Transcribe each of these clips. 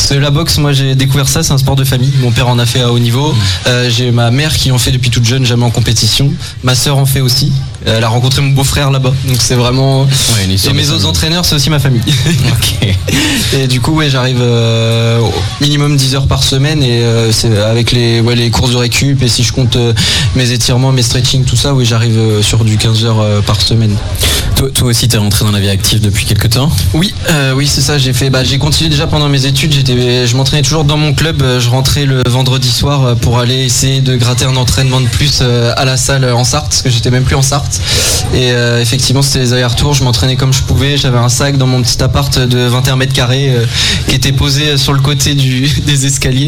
C'est la boxe, moi j'ai découvert ça, c'est un sport de famille. Mon père en a fait à haut niveau. J'ai ma mère qui en fait depuis toute jeune, jamais en compétition. Ma sœur en fait aussi. Elle a rencontré mon beau-frère là-bas. Donc c'est vraiment... Et mes autres entraîneurs, c'est aussi ma famille. Ok. Et du coup, j'arrive au minimum 10 heures par semaine. Et c'est avec les courses de récup. Et si je compte mes étirements, mes stretching, tout ça, j'arrive sur du 15 heures par semaine. Toi aussi, t'es rentré dans la vie active depuis quelques temps ? Oui, c'est ça. J'ai continué déjà pendant mes études. Je m'entraînais toujours dans mon club. Je rentrais le vendredi soir pour aller essayer de gratter un entraînement de plus à la salle en Sarthe, parce que j'étais même plus en Sarthe. Et effectivement, c'était les allers-retours. Je m'entraînais comme je pouvais. J'avais un sac dans mon petit appart de 21 mètres carrés qui était posé sur le côté des escaliers.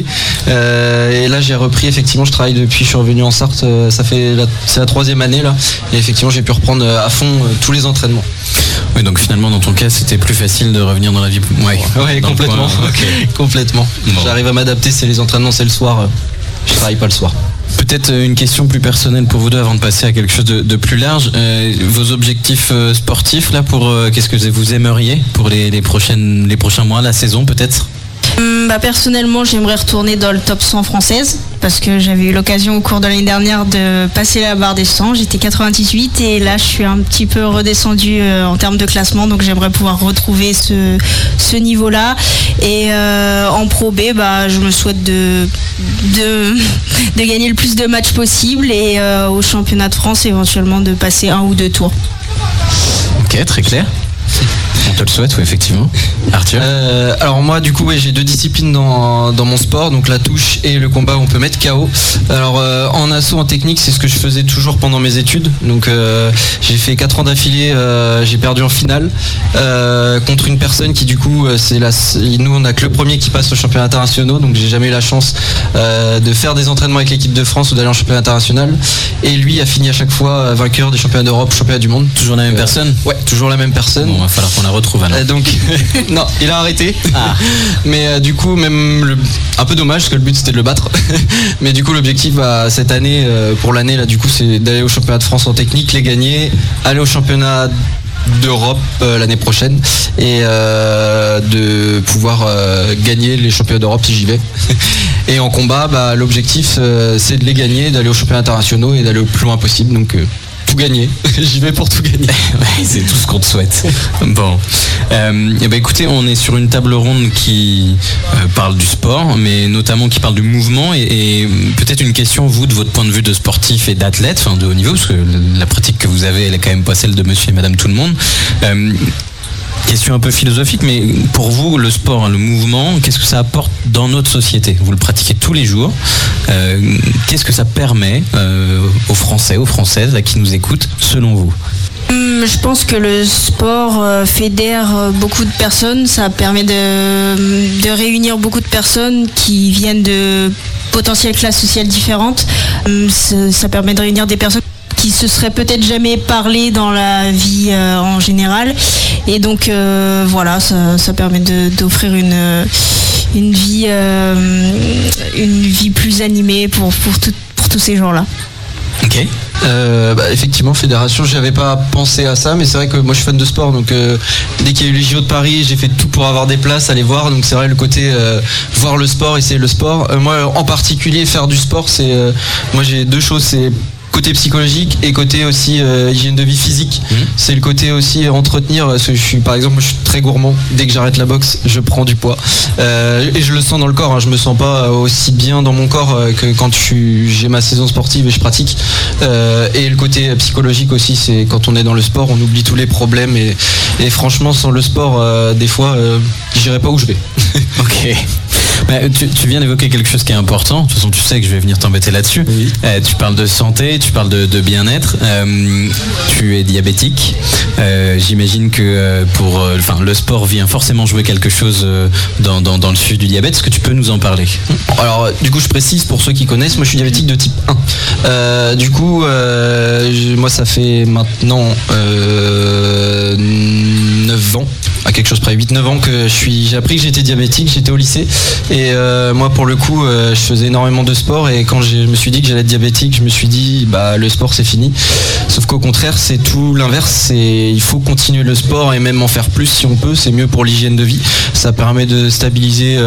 Et là, j'ai repris. Effectivement, je travaille depuis. Je suis revenu en Sarthe. C'est la 3e année là. Et effectivement, j'ai pu reprendre à fond tous les entraînements. Oui, donc finalement, dans ton cas, c'était plus facile de revenir dans la vie. Ouais, complètement. Okay. Complètement. Bon. J'arrive à m'adapter. C'est les entraînements, c'est le soir. Je travaille pas le soir. Peut-être une question plus personnelle pour vous deux avant de passer à quelque chose de plus large. Vos objectifs sportifs là pour qu'est-ce que vous aimeriez pour les prochains mois, la saison peut-être ? Personnellement, j'aimerais retourner dans le top 100 française parce que j'avais eu l'occasion au cours de l'année dernière de passer la barre des 100. J'étais 98 et là je suis un petit peu redescendue en termes de classement, donc j'aimerais pouvoir retrouver ce niveau-là. Et en Pro B, je me souhaite de gagner le plus de matchs possible et au championnat de France éventuellement de passer 1 ou 2 tours. Ok, très clair. On te le souhaite, oui, effectivement. Arthur ? Alors moi, du coup, j'ai 2 disciplines dans mon sport, donc la touche et le combat où on peut mettre KO. Alors en assaut, en technique, c'est ce que je faisais toujours pendant mes études. Donc j'ai fait 4 ans d'affilée, j'ai perdu en finale contre une personne qui, du coup, nous, on n'a que le premier qui passe aux championnats internationaux, donc j'ai jamais eu la chance de faire des entraînements avec l'équipe de France ou d'aller en championnat international. Et lui a fini à chaque fois vainqueur des championnats d'Europe, championnats du monde. Toujours la même personne ? Ouais, toujours la même personne. Bon, va falloir qu'on la retrouve alors. Donc non, il a arrêté. Mais du coup, même un peu dommage parce que le but c'était de le battre. Mais du coup, l'objectif cette année, pour l'année là, du coup, c'est d'aller au championnat de France en technique, les gagner, aller au championnat d'Europe l'année prochaine et de pouvoir gagner les championnats d'Europe si j'y vais. Et en combat, l'objectif c'est de les gagner, d'aller aux championnats internationaux et d'aller le plus loin possible. Donc tout gagner. J'y vais pour tout gagner. C'est tout ce qu'on te souhaite. Bon. Écoutez, on est sur une table ronde qui parle du sport, mais notamment qui parle du mouvement et peut-être une question, vous, de votre point de vue de sportif et d'athlète, de haut niveau, parce que la pratique que vous avez, elle est quand même pas celle de monsieur et madame tout le monde. Question un peu philosophique, mais pour vous, le sport, le mouvement, qu'est-ce que ça apporte dans notre société ? Vous le pratiquez tous les jours. Qu'est-ce que ça permet aux Français, aux Françaises là, qui nous écoutent, selon vous ? Je pense que le sport fédère beaucoup de personnes. Ça permet de réunir beaucoup de personnes qui viennent de potentielles classes sociales différentes. Ça permet de réunir des personnes qui se seraient peut-être jamais parlé dans la vie en général. Et donc ça permet d'offrir une vie plus animée pour tous ces gens-là. Ok. Effectivement, fédération, j'avais pas pensé à ça, mais c'est vrai que moi je suis fan de sport, donc dès qu'il y a eu les JO de Paris, j'ai fait tout pour avoir des places, aller voir, donc c'est vrai le côté voir le sport, essayer le sport. Moi en particulier faire du sport, moi j'ai 2 choses, c'est côté psychologique et côté aussi hygiène de vie physique. C'est le côté aussi entretenir, parce que je suis très gourmand. Dès que j'arrête la boxe, je prends du poids et je le sens dans le corps, je me sens pas aussi bien dans mon corps que quand j'ai ma saison sportive et je pratique. Et le côté psychologique aussi, c'est quand on est dans le sport, on oublie tous les problèmes et franchement sans le sport, des fois j'irai pas où je vais. Ok. Tu viens d'évoquer quelque chose qui est important. De toute façon, tu sais que je vais venir t'embêter là-dessus. Oui. Tu parles de santé, tu parles de bien-être. Tu es diabétique. J'imagine que le sport vient forcément jouer quelque chose dans le sujet du diabète. Est-ce que tu peux nous en parler ? Alors, du coup, je précise pour ceux qui connaissent, moi je suis diabétique de type 1. Du coup, moi ça fait maintenant 9 ans, à quelque chose près 8-9 ans que j'ai appris que j'étais diabétique, j'étais au lycée. Et moi pour le coup je faisais énormément de sport et quand je me suis dit que j'allais être diabétique, je me suis dit le sport c'est fini. Sauf qu'au contraire c'est tout l'inverse, il faut continuer le sport et même en faire plus si on peut, c'est mieux pour l'hygiène de vie. Ça permet de stabiliser